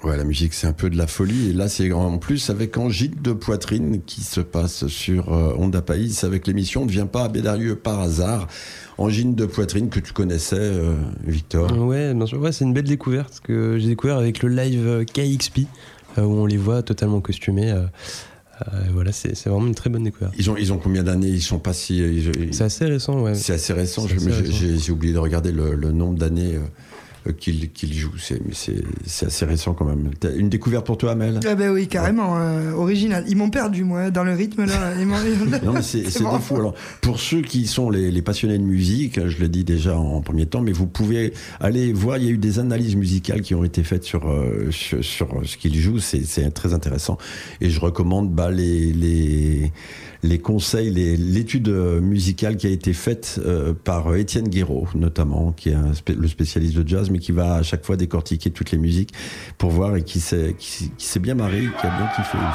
Ouais, la musique, c'est un peu de la folie. Et là, c'est en plus avec Angine de Poitrine qui se passe sur Onda País avec l'émission Ne viens pas à Bédarieux par hasard. Angine de Poitrine que tu connaissais, Victor. Ouais, bien sûr. Ouais, c'est une belle découverte que j'ai découvert avec le live KXP où on les voit totalement costumés. Voilà, c'est vraiment une très bonne découverte. Ils ont combien d'années? Ils sont pas si. C'est assez récent, ouais. C'est assez récent. C'est assez récent. J'ai oublié de regarder le nombre d'années qu'ils jouent. C'est assez récent quand même. T'as une découverte pour toi, Amel? Ah ben oui, carrément, original. Ils m'ont perdu, moi, dans le rythme là. Non, mais c'est des fous. Alors, pour ceux qui sont les passionnés de musique, je l'ai dit déjà en premier temps, mais vous pouvez aller voir. Il y a eu des analyses musicales qui ont été faites sur ce qu'ils jouent. C'est très intéressant. Et je recommande les conseils, l'étude musicale qui a été faite par Étienne Guéraud, notamment, qui est le spécialiste de jazz, mais qui va à chaque fois décortiquer toutes les musiques pour voir et qui s'est bien marré, qui a bien kiffé aussi.